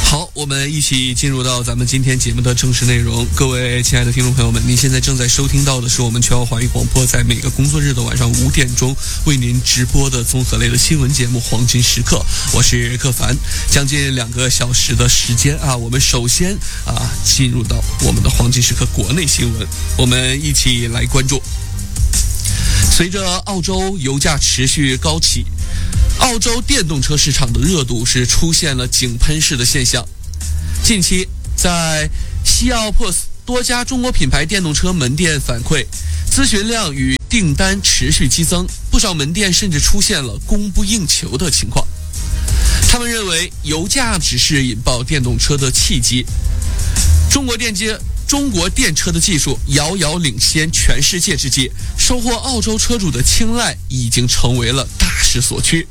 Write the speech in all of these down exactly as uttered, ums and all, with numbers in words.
好，我们一起进入到咱们今天节目的正式内容。各位亲爱的听众朋友们，您现在正在收听到的是我们全华语广播在每个工作日的晚上五点钟为您直播的综合类的新闻节目《黄金时刻》，我是克凡。将近两个小时的时间啊，我们首先啊进入到我们的黄金时刻国内新闻，我们一起来关注。随着澳洲油价持续高企，澳洲电动车市场的热度是出现了井喷式的现象。近期，在西澳 P O S 多家中国品牌电动车门店反馈，咨询量与订单持续激增，不少门店甚至出现了供不应求的情况。他们认为，油价只是引爆电动车的契机。中国电机。中国电车的技术遥遥领先全世界之际，收获澳洲车主的青睐已经成为了大势所趋。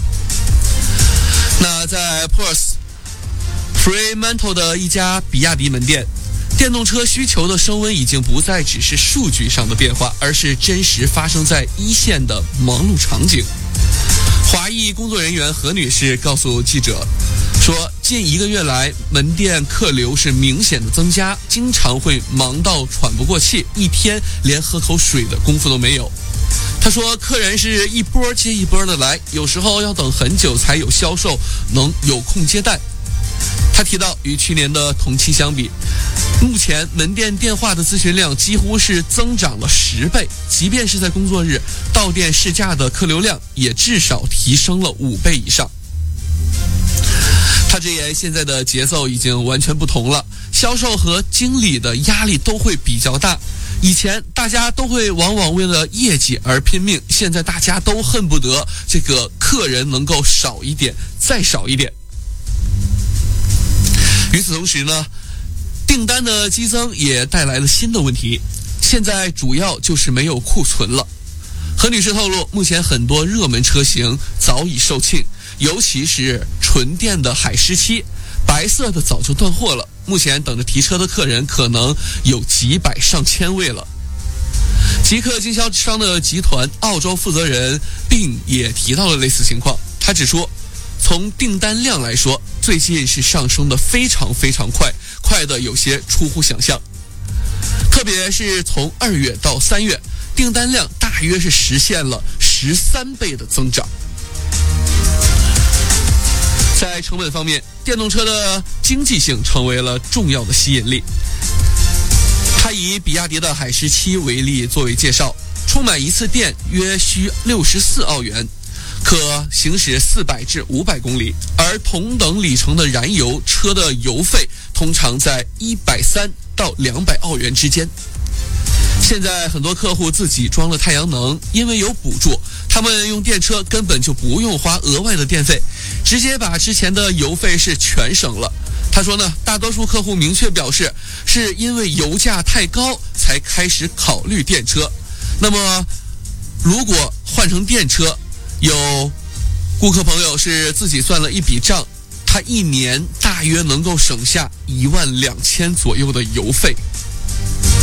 那在 P O S Fremantle 的一家比亚迪门店，电动车需求的升温已经不再只是数据上的变化，而是真实发生在一线的忙碌场景。华裔工作人员何女士告诉记者说，近一个月来，门店客流是明显的增加，经常会忙到喘不过气，一天连喝口水的功夫都没有。他说，客人是一波接一波的来，有时候要等很久才有销售能有空接待。他提到，与去年的同期相比，目前门店电话的咨询量几乎是增长了十倍，即便是在工作日，到店试驾的客流量也至少提升了五倍以上。他直言，现在的节奏已经完全不同了，销售和经理的压力都会比较大。以前大家都会往往为了业绩而拼命，现在大家都恨不得这个客人能够少一点，再少一点。与此同时呢，订单的激增也带来了新的问题，现在主要就是没有库存了。何女士透露，目前很多热门车型早已售罄，尤其是纯电的海狮七，白色的早就断货了，目前等着提车的客人可能有几百上千位了。极客经销商的集团澳洲负责人并也提到了类似情况，他指出，从订单量来说，最近是上升的非常非常快，快的有些出乎想象。特别是从二月到三月，订单量大约是实现了十三倍的增长。在成本方面，电动车的经济性成为了重要的吸引力。他以比亚迪的海狮七为例作为介绍，充满一次电约需六十四澳元，可行驶四百至五百公里，而同等里程的燃油车的油费通常在一百三到两百澳元之间。现在很多客户自己装了太阳能，因为有补助，他们用电车根本就不用花额外的电费，直接把之前的油费是全省了。他说呢，大多数客户明确表示，是因为油价太高才开始考虑电车。那么，如果换成电车，有顾客朋友是自己算了一笔账，他一年大约能够省下一万两千左右的油费。